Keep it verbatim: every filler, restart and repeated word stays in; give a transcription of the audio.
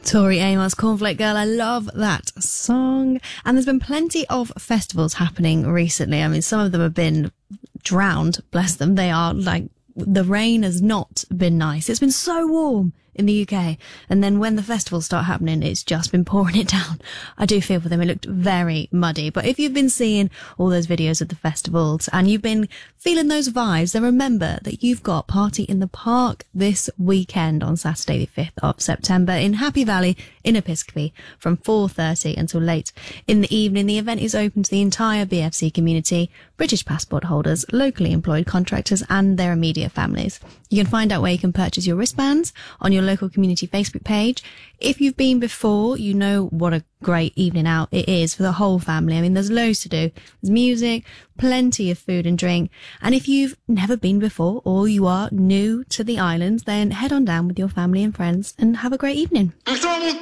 Tori Amos, Cornflake Girl. I love that song. And there's been plenty of festivals happening recently. I mean, some of them have been drowned, bless them. They are like, the rain has not been nice. It's been so warm in the U K. And then when the festivals start happening, it's just been pouring it down. I do feel for them. It looked very muddy. But if you've been seeing all those videos of the festivals and you've been feeling those vibes, then remember that you've got Party in the Park this weekend on Saturday the fifth of September in Happy Valley in Episcopi from four thirty until late in the evening. The event is open to the entire B F C community, British passport holders, locally employed contractors and their immediate families. You can find out where you can purchase your wristbands on your local community Facebook page. If you've been before, you know what a great evening out it is for the whole family. I mean, there's loads to do. There's music, plenty of food and drink. And if you've never been before or you are new to the island, then head on down with your family and friends and have a great evening.